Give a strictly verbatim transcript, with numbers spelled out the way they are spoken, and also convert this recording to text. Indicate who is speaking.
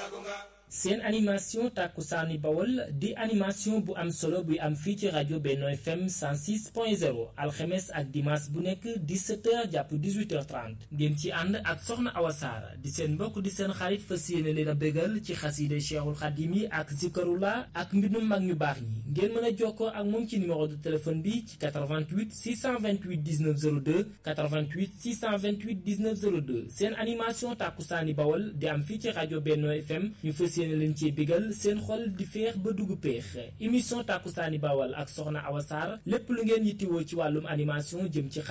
Speaker 1: seen animation Takkusaani Bawol di animation bu am solo buy am fii ci rajo Benno F M cent six point zéro alxemes ak dimanche bu nekk dix-sept heures jàpp dix-huit heures trente ngeen ci ànd ak soxna Awa Sarr di seen mbokk di seen xarit fas yéene leen a bégal ci xasiide Cheikhul Khadim yi ak zikarullah ak mbindum mag ñu baax ñi ngeen mën a jokkoo ak moom ci numéro de téléphone bi ci quatre-vingt-huit six cent vingt-huit dix-neuf zéro deux quatre-vingt-huit six cent vingt-huit dix-neuf zéro deux seen animation Takkusaani Bawol di am fii ci rajo Benno F M ñu fas yéene leen ci bégal seen xol di féex ba dugg péex émission Takkusaani Bawol ak soxna Awa Sarr lépp lu ngeen yittiwoo ci wàllum animation jëm ci